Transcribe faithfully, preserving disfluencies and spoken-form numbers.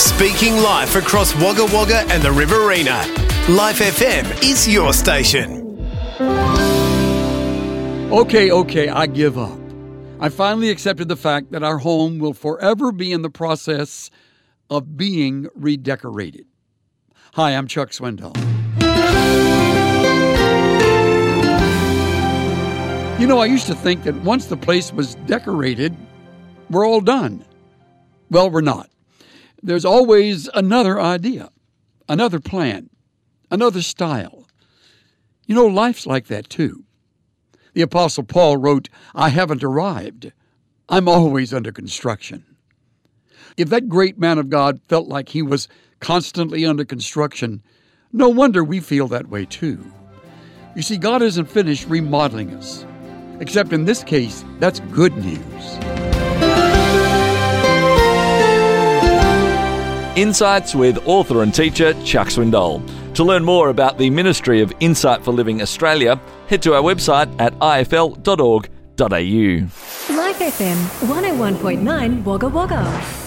Speaking life across Wagga Wagga and the Riverina. Life F M is your station. Okay, okay, I give up. I finally accepted the fact that our home will forever be in the process of being redecorated. Hi, I'm Chuck Swindoll. You know, I used to think that once the place was decorated, we're all done. Well, we're not. There's always another idea, another plan, another style. You know, life's like that too. The Apostle Paul wrote, I haven't arrived. I'm always under construction. If that great man of God felt like he was constantly under construction, no wonder we feel that way too. You see, God isn't finished remodeling us. Except in this case, that's good news. Insights with author and teacher Chuck Swindoll. To learn more about the Ministry of Insight for Living Australia, head to our website at i f l dot org dot a u. Life F M one oh one point nine Wagga Wagga.